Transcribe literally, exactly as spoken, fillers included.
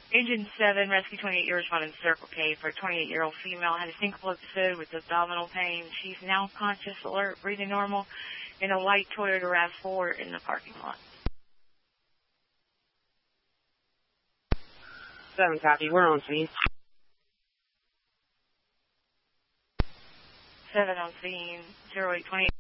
Engine seven, rescue twenty-eight years, responding to Circle K for a twenty-eight-year-old female. Had a syncopal episode with abdominal pain. She's now conscious, alert, breathing normal in a white Toyota RAV four in the parking lot. seven copy. We're on scene. seven on scene. zero eight twenty.